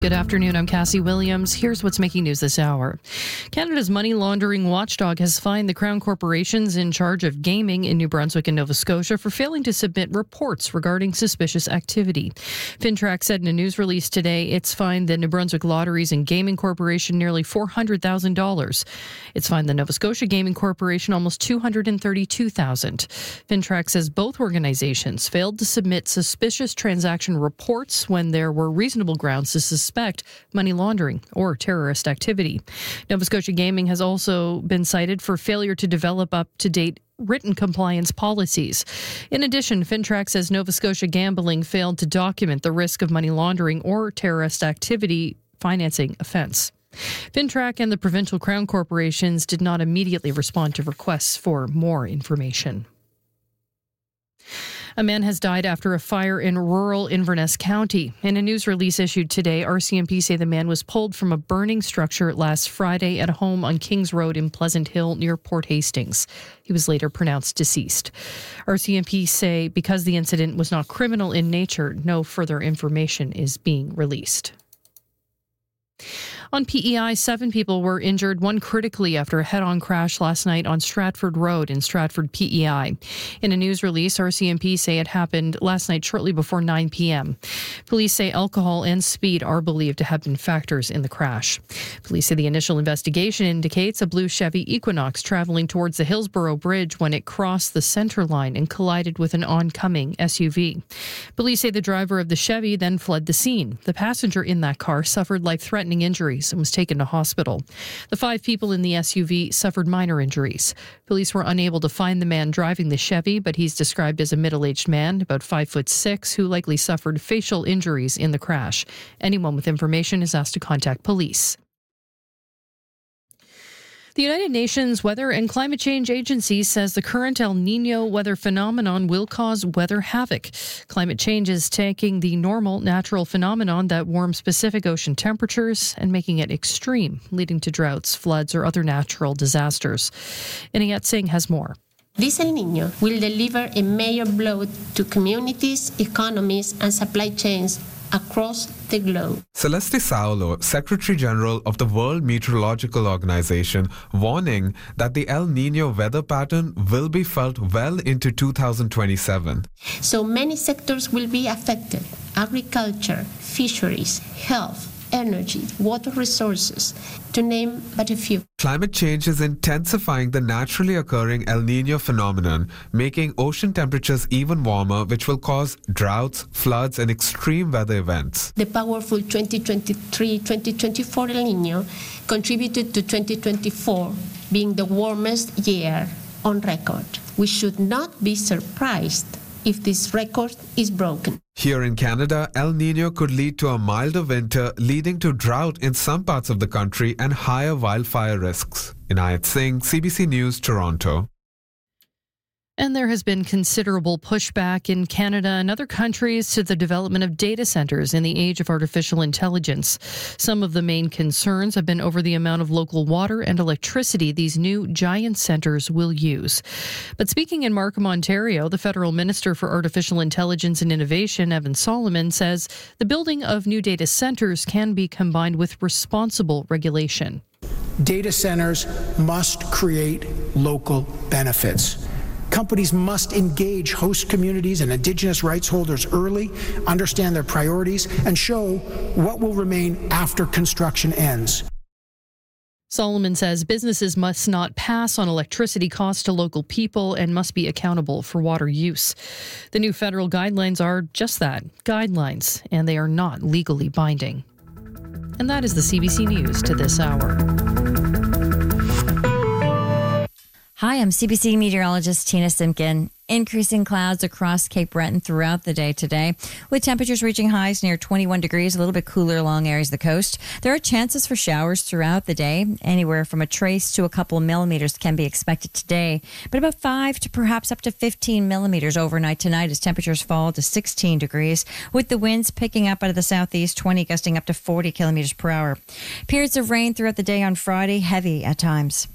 Good afternoon, I'm Cassie Williams. Here's what's making news this hour. Canada's money laundering watchdog has fined the Crown corporations in charge of gaming in New Brunswick and Nova Scotia for failing to submit reports regarding suspicious activity. FINTRAC said in a news release today it's fined the New Brunswick Lotteries and Gaming Corporation nearly $400,000. It's fined the Nova Scotia Gaming Corporation almost $232,000. FINTRAC says both organizations failed to submit suspicious transaction reports when there were reasonable grounds to suspect money laundering or terrorist activity. Nova Scotia Gaming has also been cited for failure to develop up-to-date written compliance policies. In addition, FINTRAC says Nova Scotia Gambling failed to document the risk of money laundering or terrorist activity financing offence. FINTRAC and the provincial Crown corporations did not immediately respond to requests for more information. A man has died after a fire in rural Inverness County. In a news release issued today, RCMP say the man was pulled from a burning structure last Friday at a home on Kings Road in Pleasant Hill near Port Hastings. He was later pronounced deceased. RCMP say because the incident was not criminal in nature, no further information is being released. On PEI, 7 people were injured, one critically after a head-on crash last night on Stratford Road in Stratford, PEI. In a news release, RCMP say it happened last night shortly before 9 p.m. Police say alcohol and speed are believed to have been factors in the crash. Police say the initial investigation indicates a blue Chevy Equinox traveling towards the Hillsborough Bridge when it crossed the center line and collided with an oncoming SUV. Police say the driver of the Chevy then fled the scene. The passenger in that car suffered life-threatening injuries and was taken to hospital. The 5 people in the SUV suffered minor injuries. Police were unable to find the man driving the Chevy, but he's described as a middle-aged man, about 5'6", who likely suffered facial injuries in the crash. Anyone with information is asked to contact police. The United Nations Weather and Climate Change Agency says the current El Niño weather phenomenon will cause weather havoc. Climate change is taking the normal natural phenomenon that warms Pacific Ocean temperatures and making it extreme, leading to droughts, floods, or other natural disasters. Inayat Singh has more. This El Niño will deliver a major blow to communities, economies, and supply chains across the globe. Celeste Saulo, Secretary General of the World Meteorological Organization, warning that the El Niño weather pattern will be felt well into 2027. So many sectors will be affected: agriculture, fisheries, health, energy, water resources, to name but a few. Climate change is intensifying the naturally occurring El Niño phenomenon, making ocean temperatures even warmer, which will cause droughts, floods, and extreme weather events. The powerful 2023-2024 El Niño contributed to 2024 being the warmest year on record. We should not be surprised if this record is broken. Here in Canada, El Niño could lead to a milder winter, leading to drought in some parts of the country and higher wildfire risks. Inayat Singh, CBC News, Toronto. And there has been considerable pushback in Canada and other countries to the development of data centers in the age of artificial intelligence. Some of the main concerns have been over the amount of local water and electricity these new giant centers will use. But speaking in Markham, Ontario, the Federal Minister for Artificial Intelligence and Innovation, Evan Solomon, says the building of new data centers can be combined with responsible regulation. Data centers must create local benefits. Companies must engage host communities and Indigenous rights holders early, understand their priorities, and show what will remain after construction ends. Solomon says businesses must not pass on electricity costs to local people and must be accountable for water use. The new federal guidelines are just that, guidelines, and they are not legally binding. And that is the CBC News to this hour. Hi, I'm CBC meteorologist Tina Simkin. Increasing clouds across Cape Breton throughout the day today, with temperatures reaching highs near 21 degrees, a little bit cooler along areas of the coast. There are chances for showers throughout the day. Anywhere from a trace to a couple of millimeters can be expected today, but about 5 to perhaps up to 15 millimeters overnight tonight as temperatures fall to 16 degrees, with the winds picking up out of the southeast, 20 gusting up to 40 kilometers per hour. Periods of rain throughout the day on Friday, heavy at times.